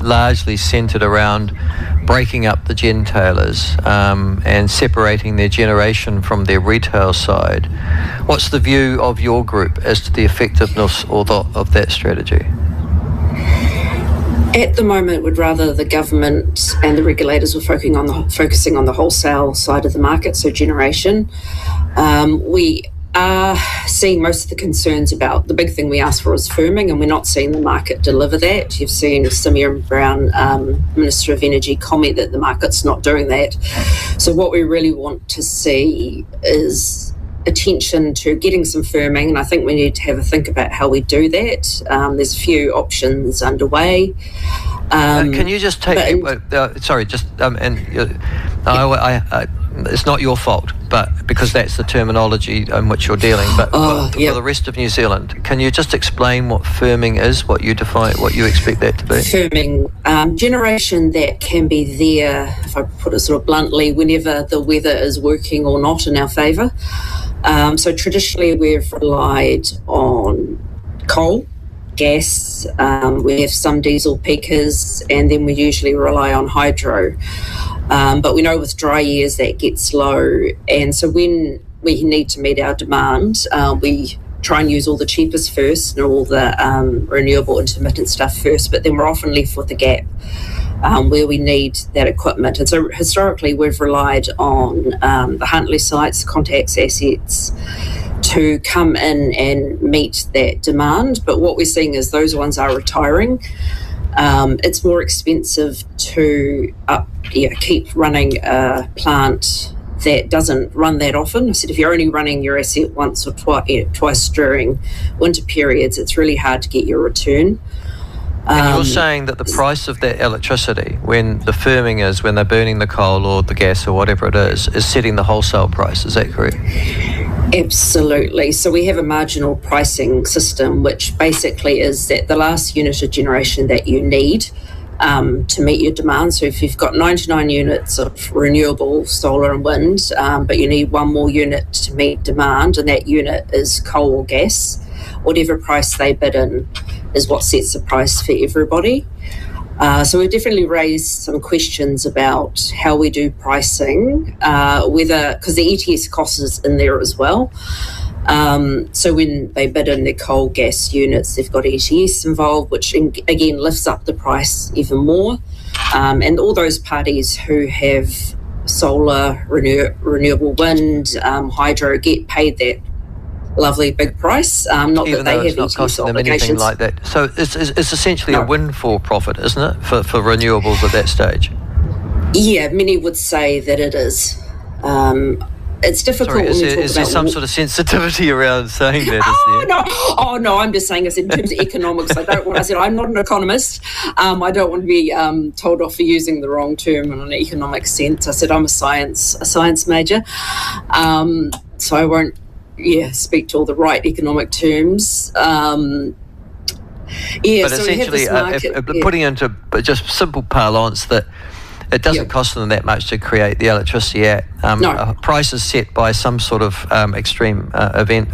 largely centred around breaking up the gentailers and separating their generation from their retail side. What's the view of your group as to the effectiveness of that strategy? At the moment, we'd rather the government and the regulators were focusing on the wholesale side of the market, so generation. We are seeing most of the concerns about the big thing we asked for is firming, and we're not seeing the market deliver that. You've seen Simeon Brown, Minister of Energy, comment that the market's not doing that. So what we really want to see is attention to getting some firming, and I think we need to have a think about how we do that. There's a few options underway. Can you just take it's not your fault, but because that's the terminology in which you're dealing, but for the rest of New Zealand, can you just explain what firming is, what you define, what you expect that to be? Firming, generation that can be there, if I put it sort of bluntly, whenever the weather is working or not in our favour. So traditionally we've relied on coal, gas, we have some diesel peakers, and then we usually rely on hydro. But we know with dry years that gets low, and so when we need to meet our demand, we try and use all the cheapest first and all the renewable intermittent stuff first, but then we're often left with a gap where we need that equipment. And so historically we've relied on the Huntly sites, Contact's assets, to come in and meet that demand. But what we're seeing is those ones are retiring. It's more expensive to keep running a plant that doesn't run that often. I said if you're only running your asset once or twice during winter periods, it's really hard to get your return. And you're saying that the price of that electricity, when the firming is, when they're burning the coal or the gas or whatever it is setting the wholesale price, is that correct? Absolutely. So we have a marginal pricing system, which basically is that the last unit of generation that you need to meet your demand. So if you've got 99 units of renewable solar and wind, but you need one more unit to meet demand, and that unit is coal or gas, whatever price they bid in is what sets the price for everybody. So we've definitely raised some questions about how we do pricing, because the ETS cost is in there as well. So when they bid in their coal gas units, they've got ETS involved, which again lifts up the price even more. And all those parties who have solar, renewable wind, hydro get paid that lovely big price, not even that they though it's have not costing them anything like that. So it's essentially a windfall profit, isn't it, for renewables at that stage? Yeah, many would say that it is. It's difficult. Sorry, is there some sort of sensitivity around saying that? No, I'm just saying, in terms of economics, I said I'm not an economist. I don't want to be told off for using the wrong term in an economic sense. I said I'm a science major, so I won't speak to all the right economic terms. But so essentially, putting into just simple parlance, that it doesn't cost them that much to create the electricity at. A price is set by some sort of extreme event